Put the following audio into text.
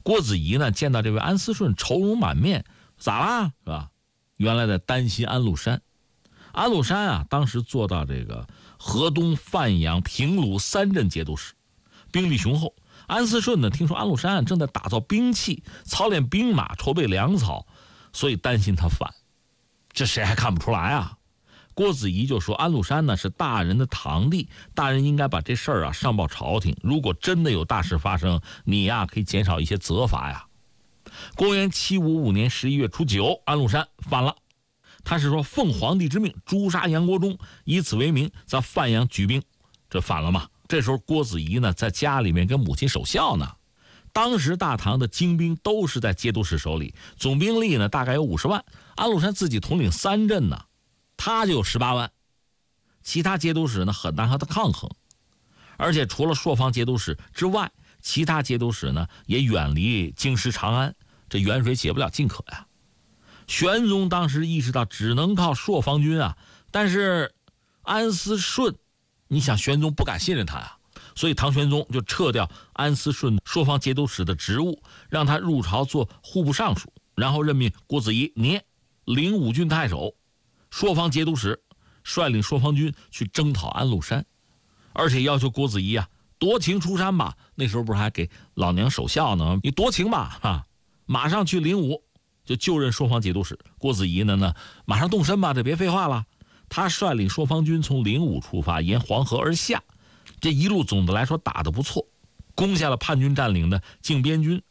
郭子仪呢见到这位安思顺愁容满面，咋啦是吧？原来在担心安禄山。安禄山啊，当时做到这个河东、范阳、平鲁3镇节度使，兵力雄厚。安思顺呢，听说安禄山正在打造兵器、操练兵马、筹备粮草，所以担心他反。这谁还看不出来啊？郭子仪就说安禄山呢是大人的堂弟，大人应该把这事儿啊上报朝廷。如果真的有大事发生，你呀可以减少一些责罚呀。公元755年11月初9，安禄山反了。他是说奉皇帝之命诛杀杨国忠，以此为名在范阳举兵，这反了吗？这时候郭子仪呢在家里面跟母亲守孝呢。当时大唐的精兵都是在节度使手里，总兵力呢大概有50万，安禄山自己统领3镇呢，他就有18万，其他节度使呢很难和他抗衡。而且除了朔方节度使之外，其他节度使呢也远离京师长安，这远水解不了近渴呀。玄宗当时意识到只能靠朔方军啊，但是安思顺，你想玄宗不敢信任他啊，所以唐玄宗就撤掉安思顺朔方节度使的职务，让他入朝做户部尚书，然后任命郭子仪年领武郡太守、朔方节度使，率领朔方军去征讨安禄山，而且要求郭子仪啊夺情出山吧。那时候不是还给老娘守孝呢，你夺情吧哈，马上去领武，就任朔方节度使。郭子仪呢马上动身吧，这别废话了。他率领朔方军从灵武出发，沿黄河而下，这一路总的来说打得不错，攻下了叛军占领的靖边军，